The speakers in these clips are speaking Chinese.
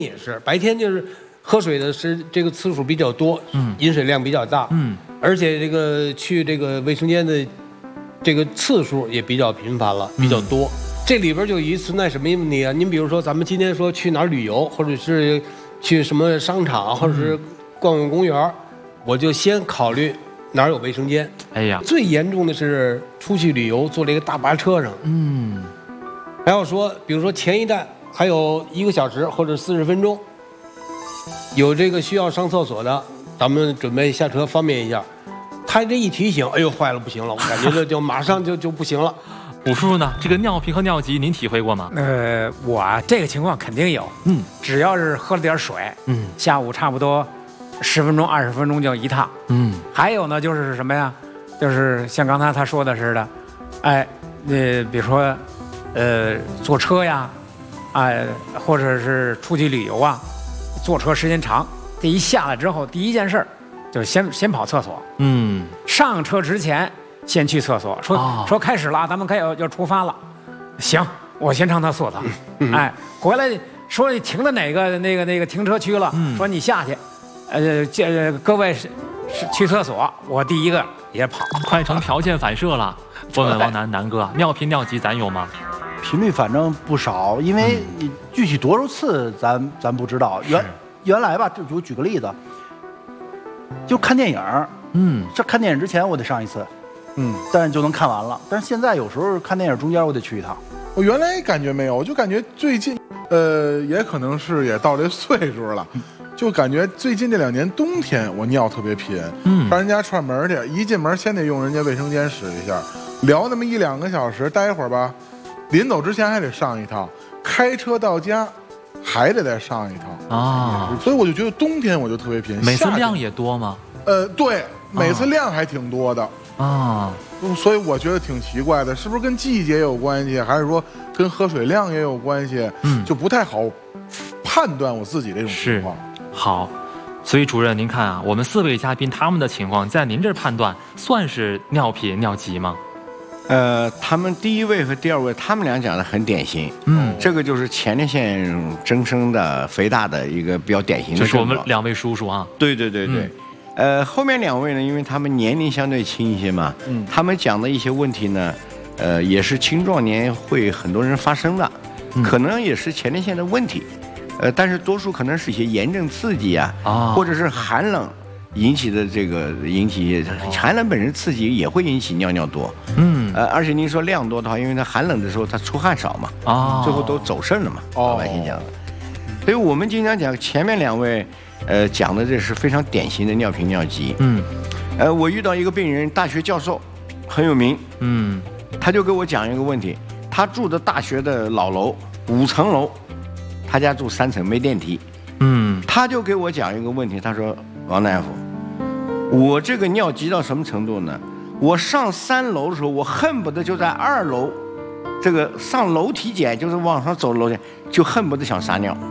也是白天就是喝水的这个次数比较多，饮水量比较大，而且这个去这个卫生间的这个次数也比较频繁了，比较多。这里边就存在什么问题啊？您比如说咱们今天说去哪儿旅游，或者是去什么商场，或者是逛逛公园，我就先考虑哪儿有卫生间。哎呀，最严重的是出去旅游坐这个大巴车上，还要说，比如说前一站还有1个小时或者40分钟，有这个需要上厕所的，咱们准备下车方便一下。他这一提醒，哎呦，坏了，不行了，我感觉这就马上就不行了。 武叔叔呢？这个尿频和尿急，您体会过吗？ 我这个情况肯定有。只要是喝了点水，下午差不多10分钟、20分钟就一趟。还有呢，就是什么呀？就是像刚才他说的似的，哎，比如说，坐车呀，或者是出去旅游啊，坐车时间长，这一下来之后，第一件事就先跑厕所。上车之前先去厕所，说开始了，咱们要出发了。行，我先上趟厕所。回来说停在哪个停车区了，说你下去，各位去厕所，我第一个也跑， 快成条件反射了。问问王南哥，尿频尿急咱有吗？ 频率反正不少，因为具体多少次咱不知道。原来吧，我举个例子，就看电影，这看电影之前我得上一次，但是就能看完了。但是现在有时候看电影中间我得去一趟。 我原来感觉没有，我就感觉最近，也可能是也到这岁数了，就感觉最近这2年冬天我尿特别频，上人家串门去，一进门先得用人家卫生间使一下，聊那么1、2个小时，待一会儿吧，临走之前还得上一趟，开车到家还得再上一趟啊，所以我就觉得冬天我就特别频。 每次量也多吗？ 对，每次量还挺多的啊，所以我觉得挺奇怪的，是不是跟季节有关系，还是说跟喝水量也有关系？就不太好判断我自己这种情况。 好，所以主任您看啊，我们4位嘉宾他们的情况，在您这儿判断算是尿频尿急吗？ 他们第1位和第2位，他们俩讲的很典型。这个就是前列腺增生的肥大的一个比较典型的。 这是我们2位叔叔啊。 对。后面2位呢，因为他们年龄相对轻一些嘛，他们讲的一些问题呢，也是青壮年会很多人发生的，可能也是前列腺的问题，但是多数可能是一些炎症刺激啊，或者是寒冷引起的寒冷本身刺激也会引起尿多。而且您说量多的话，因为它寒冷的时候它出汗少嘛，最后都走肾了嘛，老百姓讲的。所以我们经常讲前面2位，讲的这是非常典型的尿频尿急。我遇到一个病人，大学教授，很有名。他就给我讲一个问题，他住的大学的老楼5层楼，他家住3层没电梯。他就给我讲一个问题，他说王大夫，我这个尿急到什么程度呢？我上3楼的时候，我恨不得就在2楼，这个上楼梯间，就是往上走楼梯，就恨不得想撒尿。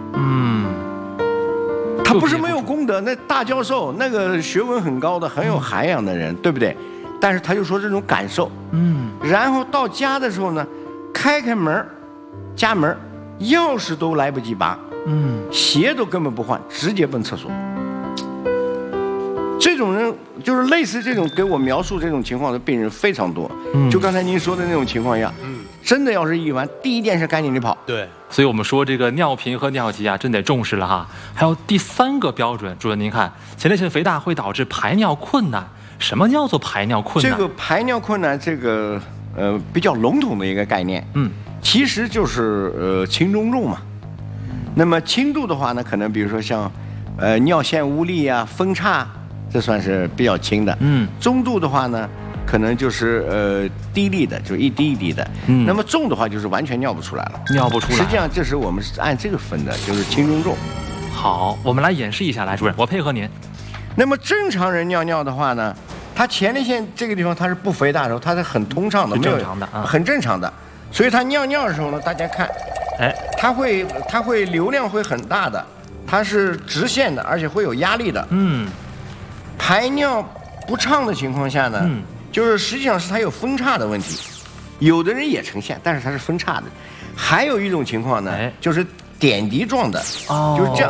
他不是没有功德，那大教授，那个学问很高的、很有涵养的人，对不对？但是他就说这种感受。然后到家的时候呢，开门，家门，钥匙都来不及拔，鞋都根本不换，直接奔厕所。这种人就是类似这种给我描述这种情况的病人非常多，就刚才您说的那种情况一样，真的要是一完，第一件事赶紧地跑。 对，所以我们说这个尿频和尿急啊，真得重视了哈。还有第3个标准，主任您看，前列腺肥大会导致排尿困难，什么叫做排尿困难？ 这个排尿困难，这个比较笼统的一个概念，其实就是轻中重嘛。那么轻度的话呢，可能比如说像尿腺无力啊、分叉。这算是比较轻的，中度的话呢，可能就是滴沥的，就一滴一滴的，那么重的话就是完全尿不出来了，实际上这是我们是按这个分的，就是轻中重。 好，我们来演示一下，来，主任，我配合您。 那么正常人尿的话呢，他前列腺这个地方它是不肥大的时候，它是很通畅的， 正常的， 很正常的，所以他尿的时候呢，大家看，它会流量会很大的，它是直线的，而且会有压力的，排尿不畅的情况下呢，就是实际上是它有分叉的问题，有的人也呈现，但是它是分叉的。还有一种情况呢，就是点滴状的，就是这样。